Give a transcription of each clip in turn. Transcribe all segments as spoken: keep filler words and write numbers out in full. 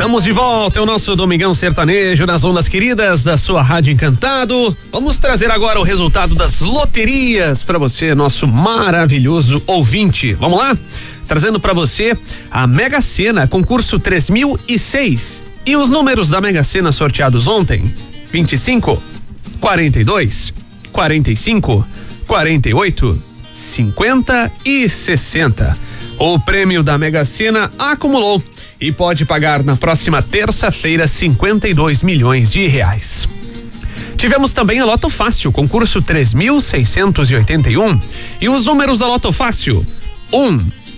Estamos de volta, é o nosso Domingão Sertanejo nas ondas queridas da sua Rádio Encantado. Vamos trazer agora o resultado das loterias para você, nosso maravilhoso ouvinte. Vamos lá? Trazendo para você a Mega Sena, concurso três mil e seis. E os números da Mega Sena sorteados ontem: vinte e cinco, quarenta e dois, quarenta e cinco, quarenta e oito, cinquenta e sessenta. O prêmio da Mega Sena acumulou e pode pagar na próxima terça-feira cinquenta e dois milhões de reais. Tivemos também a Loto Fácil, concurso três mil seiscentos e oitenta e um. E os números da Loto Fácil: um,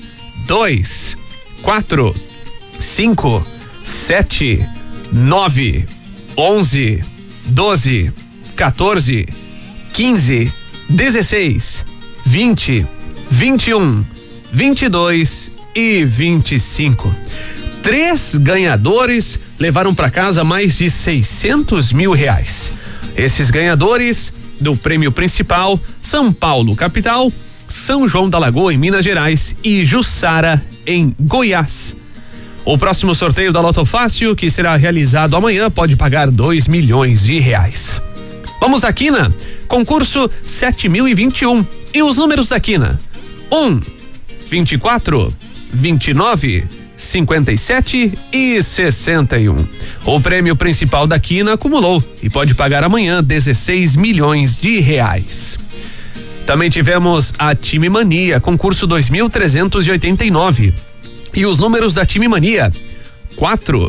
dois, quatro, cinco, sete, nove, onze, doze, quatorze, quinze, dezesseis, vinte, vinte e um, vinte e dois e vinte e cinco. Três ganhadores levaram para casa mais de seiscentos mil reais. Esses ganhadores do prêmio principal: São Paulo, capital, São João da Lagoa, em Minas Gerais, e Jussara, em Goiás. O próximo sorteio da Loto Fácil, que será realizado amanhã, pode pagar dois milhões de reais. Vamos à quina, concurso sete mil e vinte e um. E os números da quina: um, vinte e quatro, vinte e nove, cinquenta e sete e sessenta e um. O prêmio principal da quina acumulou e pode pagar amanhã dezesseis milhões de reais. Também tivemos a Time Mania, concurso dois mil trezentos e oitenta e nove. E os números da Time Mania: quatro,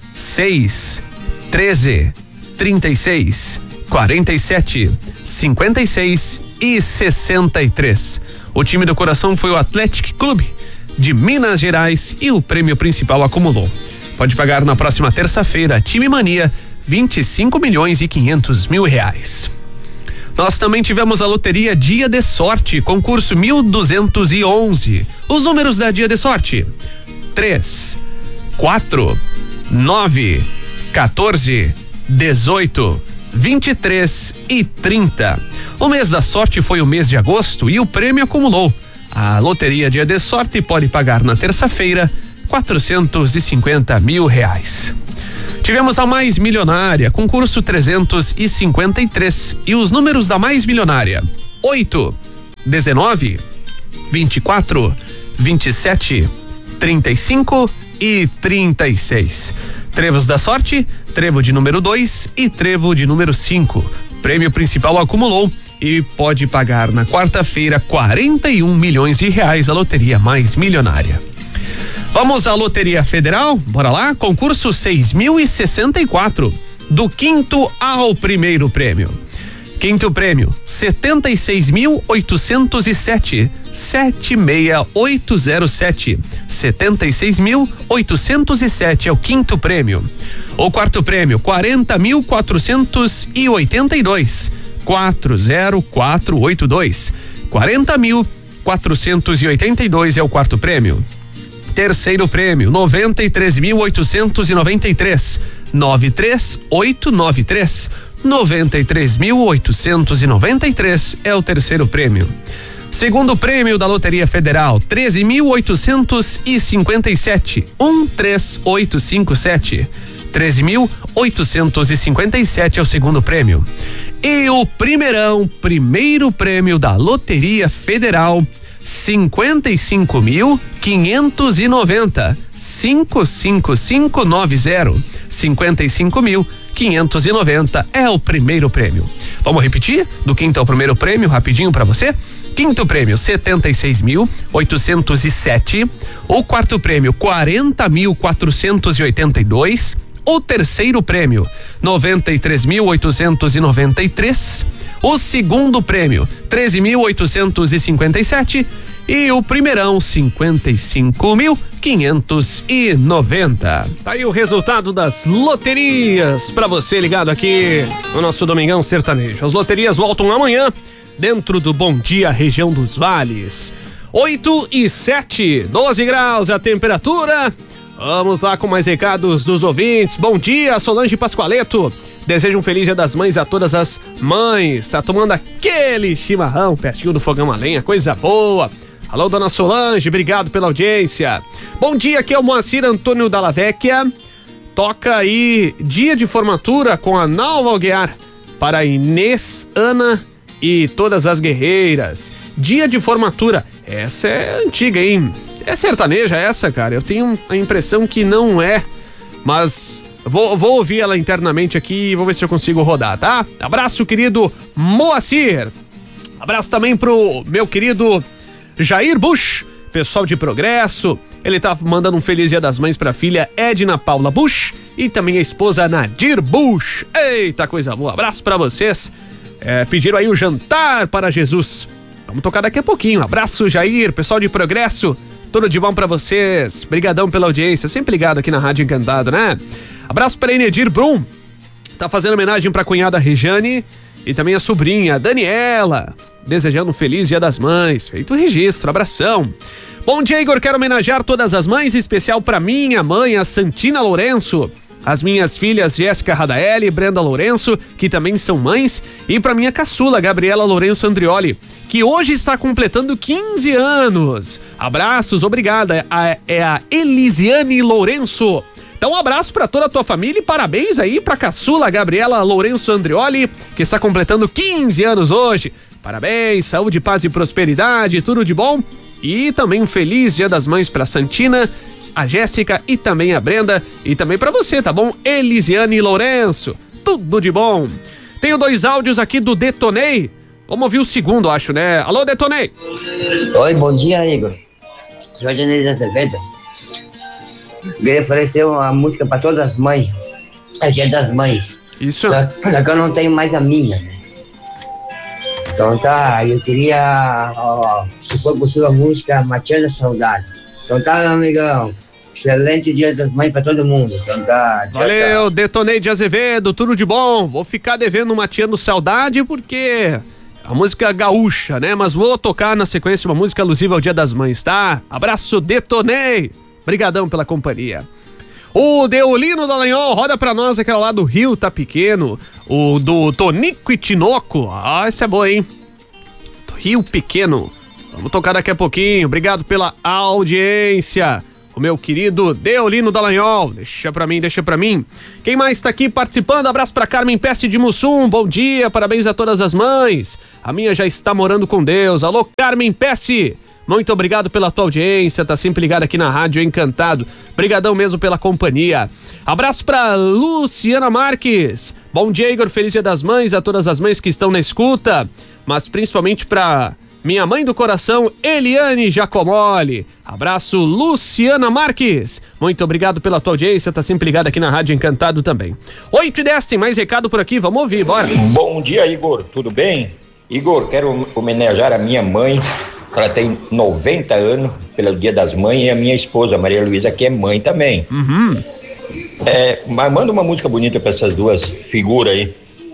seis, treze, trinta e seis, quarenta e sete, cinquenta e seis e sessenta e três. O time do coração foi o Athletic Clube de Minas Gerais e o prêmio principal acumulou. Pode pagar na próxima terça-feira, Time Mania, vinte e cinco milhões e quinhentos mil reais. Nós também tivemos a loteria Dia de Sorte, concurso mil duzentos e onze. Os números da Dia de Sorte: três, quatro, nove, quatorze, dezoito, vinte e três e trinta. O mês da sorte foi o mês de agosto e o prêmio acumulou. A loteria Dia de Sorte pode pagar na terça-feira quatrocentos e cinquenta mil reais. Tivemos a Mais Milionária, concurso trezentos e cinquenta e três. E os números da Mais Milionária: oito, dezenove, vinte e quatro, vinte e sete, trinta e cinco e trinta e seis. Trevos da sorte: trevo de número dois e trevo de número cinco. Prêmio principal acumulou e pode pagar na quarta-feira quarenta e um milhões de reais a loteria Mais Milionária. Vamos à Loteria Federal? Bora lá? Concurso seis mil e sessenta e quatro, do quinto ao primeiro prêmio. Quinto prêmio: setenta e seis mil oitocentos e sete, sete seis oito zero sete. setenta e seis mil oitocentos e sete é o quinto prêmio. O quarto prêmio: quarenta mil quatrocentos e oitenta e dois, quatro zero quatro oito dois. quarenta mil quatrocentos e oitenta e dois é o quarto prêmio. Terceiro prêmio: noventa e três mil oitocentos e noventa e três, nove três oito nove três. noventa e três mil oitocentos e noventa e três é o terceiro prêmio. Segundo prêmio da Loteria Federal: treze mil oitocentos e cinquenta e sete, um três oito cinco sete. treze mil oitocentos e cinquenta e sete é o segundo prêmio. E o primeirão, primeiro prêmio da Loteria Federal: cinquenta e cinco mil quinhentos e noventa, cinco cinco cinco nove zero. cinquenta e cinco mil quinhentos e noventa é o primeiro prêmio. Vamos repetir? Do quinto ao primeiro prêmio, rapidinho para você. Quinto prêmio: setenta e seis mil oitocentos e sete. O quarto prêmio: quarenta mil quatrocentos e oitenta e dois. O terceiro prêmio: noventa e três mil oitocentos e noventa e três. O segundo prêmio: treze mil oitocentos e cinquenta e sete. E o primeirão: cinquenta e cinco mil quinhentos e noventa. Tá aí o resultado das loterias para você ligado aqui no nosso Domingão Sertanejo. As loterias voltam amanhã dentro do Bom Dia Região dos Vales. oito e sete, doze graus a temperatura. Vamos lá com mais recados dos ouvintes. Bom dia, Solange Pascoaleto. Desejo um feliz Dia das Mães a todas as mães. Tá tomando aquele chimarrão pertinho do fogão a lenha, coisa boa. Alô, dona Solange, obrigado pela audiência. Bom dia, aqui é o Moacir Antônio Dalla Vecchia. toca aí Dia de Formatura com a Nalva Alguiar para Inês, Ana e todas as guerreiras. Dia de Formatura, essa é antiga, hein? É sertaneja essa, cara? Eu tenho a impressão que não é, mas vou, vou ouvir ela internamente aqui e vou ver se eu consigo rodar, tá? Abraço, querido Moacir. Abraço também pro meu querido Jair Bush, pessoal de Progresso. Ele tá mandando um feliz Dia das Mães pra filha Edna Paula Bush e também a esposa Nadir Bush. Eita, coisa boa. Abraço pra vocês. É, pediram aí o jantar para Jesus. Vamos tocar daqui a pouquinho. Abraço, Jair, pessoal de Progresso. Tudo de bom pra vocês. Brigadão pela audiência. Sempre ligado aqui na Rádio Encantado, né? Abraço pra Enedir Brum. Tá fazendo homenagem pra cunhada Rejane e também a sobrinha Daniela. Desejando um feliz Dia das Mães. Feito o registro. Abração. Bom dia, Igor. Quero homenagear todas as mães, em especial pra minha mãe, a Santina Lourenço. As minhas filhas Jéssica Radaeli e Brenda Lourenço, que também são mães. E pra minha caçula, Gabriela Lourenço Andrioli, que hoje está completando quinze anos. Abraços, obrigada. A, é a Elisiane Lourenço. Então um abraço pra toda a tua família e parabéns aí pra caçula Gabriela Lourenço Andrioli, que está completando quinze anos hoje. Parabéns, saúde, paz e prosperidade, tudo de bom. E também um feliz Dia das Mães pra Santina, a Jéssica e também a Brenda. E também pra você, tá bom? Elisiane Lourenço, tudo de bom. Tenho dois áudios aqui do Detonei. Vamos ouvir o segundo, acho, né? Alô, Detonei. Oi, bom dia, Igor. Sou a Janine Azevedo. Queria oferecer uma música pra todas as mães. É Dia das Mães. Isso. Só, só que eu não tenho mais a minha, né? Então tá, eu queria, ó, se for possível, a música Matando a Saudade. Então tá, meu amigão. Excelente Dia das Mães pra todo mundo. Então tá. Valeu, Detonei de Azevedo, tudo de bom. Vou ficar devendo Mateando Saudade porque a música gaúcha, né? Mas vou tocar na sequência uma música alusiva ao Dia das Mães, tá? Abraço, Detonei. Brigadão pela companhia. O Deolino Dallagnol, roda pra nós aquela lá do Rio Tá Pequeno. O do Tonico e Tinoco. Ah, essa é boa, hein? Rio Pequeno. Vamos tocar daqui a pouquinho. Obrigado pela audiência. O meu querido Deolino Dallagnol. Deixa pra mim, deixa pra mim. Quem mais tá aqui participando? Abraço pra Carmen Pesce de Mussum. Bom dia, parabéns a todas as mães. A minha já está morando com Deus. Alô, Carmen Pesce. Muito obrigado pela tua audiência, tá sempre ligado aqui na Rádio Encantado. Brigadão mesmo pela companhia. Abraço pra Luciana Marques. Bom dia, Igor, feliz Dia das Mães a todas as mães que estão na escuta, mas principalmente pra minha mãe do coração, Eliane Giacomoli. Abraço, Luciana Marques. Muito obrigado pela tua audiência, tá sempre ligado aqui na Rádio Encantado também. oito e dez, tem mais recado por aqui, vamos ouvir, bora. Bom dia, Igor, tudo bem? Igor, quero homenagear a minha mãe. Ela tem noventa anos, pelo Dia das Mães, e a minha esposa, Maria Luísa, que é mãe também. Uhum. É, mas manda uma música bonita para essas duas figuras aí.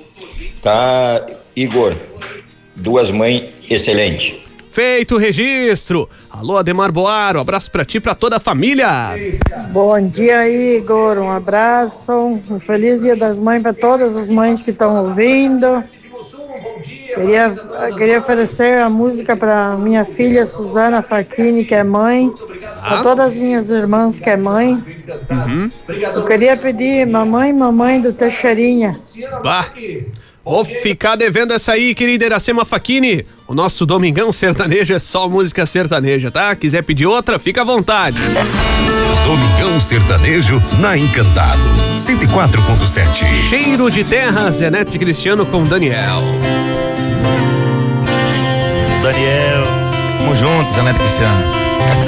Tá, Igor? Duas mães excelentes. Feito o registro. Alô, Ademar Boaro, abraço pra ti e pra toda a família. Bom dia, Igor, um abraço, um feliz Dia das Mães para todas as mães que estão ouvindo. Queria, queria oferecer a música para minha filha Suzana Facchini, que é mãe, para todas as minhas irmãs que é mãe. Uhum. Eu queria pedir Mamãe, Mamãe do Teixeirinha. Bah, vou ficar devendo essa aí, querida Iracema Facchini. O nosso Domingão Sertanejo é só música sertaneja, tá? Quiser pedir outra, fica à vontade. Domingão Sertanejo na Encantado, cento e quatro ponto sete. Cheiro de Terra, Zenete Cristiano com Daniel. Daniel, tamo juntos, Zenete Cristiano.